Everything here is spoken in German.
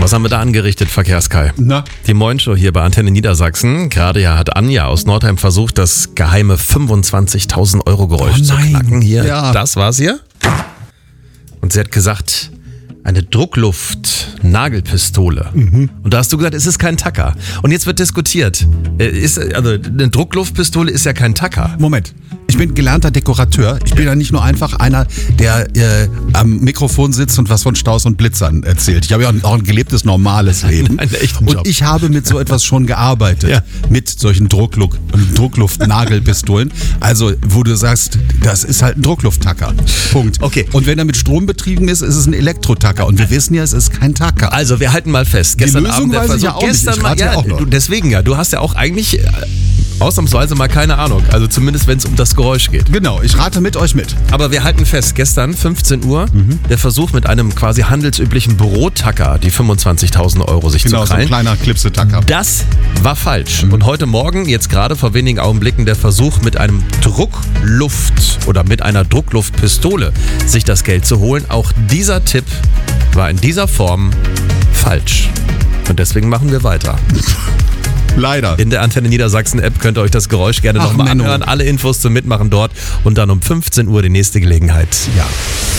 Was haben wir da angerichtet, Verkehrskai? Na? Die Moin-Show hier bei Antenne Niedersachsen. Gerade hat Anja aus Nordheim versucht, das geheime 25.000 Euro Geräusch zu knacken. Hier, Das war's hier. Und sie hat gesagt, eine Druckluft-Nagelpistole. Und da hast du gesagt, es ist kein Tacker. Und jetzt wird diskutiert. Eine Druckluftpistole ist ja kein Tacker. Moment. Ich bin gelernter Dekorateur. Ich bin ja nicht nur einfach einer, der am Mikrofon sitzt und was von Staus und Blitzern erzählt. Ich habe ja auch ein gelebtes, normales Leben. Einen echten Job. Und ich habe mit so etwas schon gearbeitet. Ja. Mit solchen Druckluft-Nagelpistolen. Also, wo du sagst, das ist halt ein Druckluft-Tacker. Punkt. Okay. Und wenn er mit Strom betrieben ist, ist es ein Elektrotacker. Und wir wissen ja, es ist kein Tacker. Also, wir halten mal fest. Gestern Lösung Abend der weiß ich Versuch. ja auch nicht. Gestern Ich mal, rate ja auch noch. du hast ja auch eigentlich ausnahmsweise mal keine Ahnung. Also zumindest, wenn es um das Geräusch geht. Genau, ich rate mit euch mit. Aber wir halten fest, gestern 15 Uhr, der Versuch mit einem quasi handelsüblichen Bürotacker, die 25.000 Euro sich Genau, zu so ein krallen. kleiner Klipse-Tacker. Das war falsch. Und heute Morgen, jetzt gerade vor wenigen Augenblicken, der Versuch mit einem mit einer Druckluftpistole sich das Geld zu holen. Auch dieser Tipp war in dieser Form falsch. Und deswegen machen wir weiter. Leider. In der Antenne Niedersachsen App könnt ihr euch das Geräusch gerne nochmal anhören. Alle Infos zum Mitmachen dort und dann um 15 Uhr die nächste Gelegenheit. Ja.